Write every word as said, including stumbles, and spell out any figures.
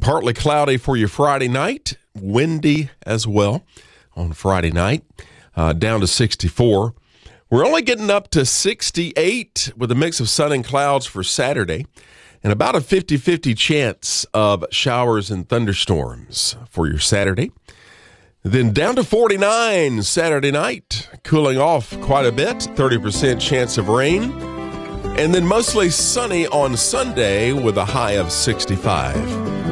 partly cloudy for your Friday night. Windy as well on Friday night, uh, down to sixty-four. We're only getting up to sixty-eight with a mix of sun and clouds for Saturday, and about a fifty-fifty chance of showers and thunderstorms for your Saturday. Then down to forty-nine Saturday night, cooling off quite a bit, thirty percent chance of rain. And then mostly sunny on Sunday with a high of sixty-five.